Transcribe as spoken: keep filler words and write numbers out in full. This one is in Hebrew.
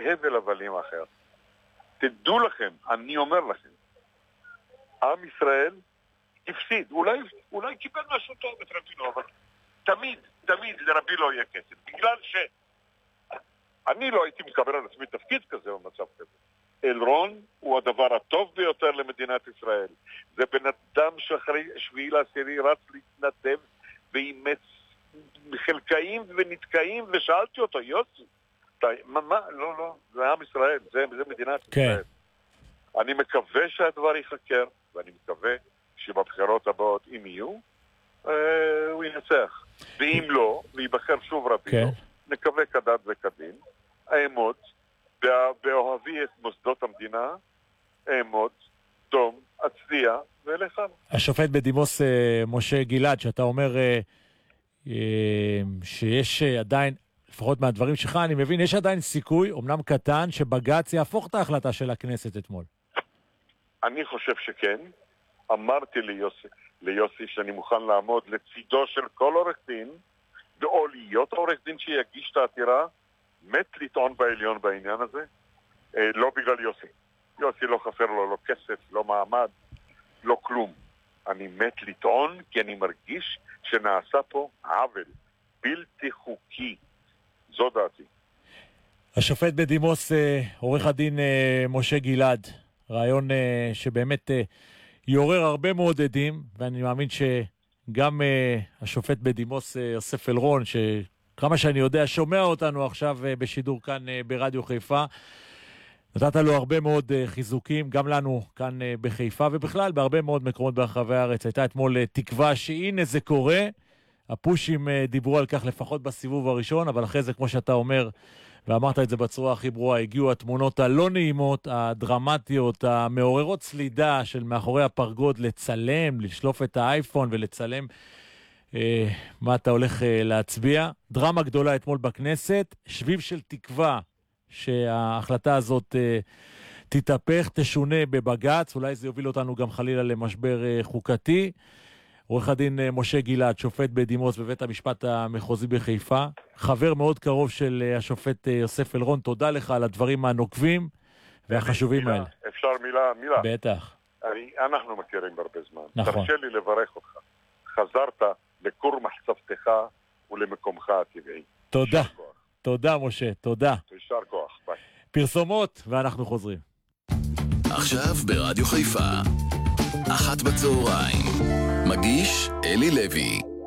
בהבל הבלים אחר. תדעו לכם, אני אומר לכם, עם ישראל הפסיד, אולי, אולי קיבל משהו טוב את רבי לא, אבל תמיד, תמיד לרבי לא יהיה כסף, בגלל שאני לא הייתי מקבל על עצמי תפקיד כזה או מצב כזה. אלרון הוא הדבר הטוב ביותר למדינת ישראל. זה בן אדם שאחרי שביעי לעשירי רץ להתנדב ואימץ חלקאים ונתקעים, ושאלתי אותו, יוסי, מה, מה? לא, לא, זה עם ישראל, זה, זה מדינת כן. ישראל. אני מקווה שהדבר ייחקר, ואני מקווה שבבחירות הבאות, אם יהיו, אה, הוא ינצח. ואם לא, ויבחר שוב רבי, כן. נקווה כדת וכדין, אעמוד, באוהבי את מוסדות המדינה, אעמוד, דום, אצדיע, ואלך. השופט בדימוס משה גלעד, שאתה אומר שיש עדיין, לפחות מהדברים שלך, אני מבין, יש עדיין סיכוי, אומנם קטן, שבג"ץ יהפוך את ההחלטה של הכנסת אתמול. אני חושב שכן. אמרתי ליוסי, ליוסי שאני מוכן לעמוד לצידו של כל עורך דין, או להיות עורך דין שיגיש את העתירה, מת לטעון בעליון בעניין הזה, אה, לא בגלל יוסי. יוסי לא חסר לו, לא כסף, לא מעמד, לא כלום. אני מת לטעון כי אני מרגיש שנעשה פה עוול בלתי חוקי. זו דעתי. השופט בדימוס, עורך הדין משה גלעד, רעיון שבאמת יעורר הרבה מעודדים, ואני מאמין שגם השופט בדימוס יוסף אלרון, שכמה שאני יודע שומע אותנו עכשיו בשידור כאן ברדיו חיפה, נתת לו הרבה מאוד חיזוקים, גם לנו כאן בחיפה, ובכלל בהרבה מאוד מקומות ברחבי הארץ. הייתה אתמול תקווה שהנה זה קורה, הפושים דיברו על כך לפחות בסיבוב הראשון, אבל אחרי זה, כמו שאתה אומר, ואמרת את זה בצורה הכי ברורה, הגיעו התמונות הלא נעימות, הדרמטיות, המעוררות סלידה של מאחורי הפרגוד, לצלם, לשלוף את האייפון ולצלם אה, מה אתה הולך אה, להצביע. דרמה גדולה אתמול בכנסת, שביב של תקווה שההחלטה הזאת אה, תתהפך, תשונה בבג"ץ, אולי זה יוביל אותנו גם חלילה למשבר אה, חוקתי. עורך הדין משה גלעד, שופט בדימוס בבית המשפט המחוזי בחיפה, חבר מאוד קרוב של השופט יוסף אלרון, תודה לך על הדברים הנוקבים והחשובים מילה, האלה. אפשר מילה, מילה. בטח. אני, אנחנו מכירים הרבה זמן. נכון. תרשה לי לברך אותך. חזרת לכור מחצבתך ולמקומך הטבעי. תודה. תודה משה, תודה. יישר כוח, ביי. פרסומות ואנחנו חוזרים. עכשיו ברדיו חיפה, אחת בצהריים. מגיש אלי לוי.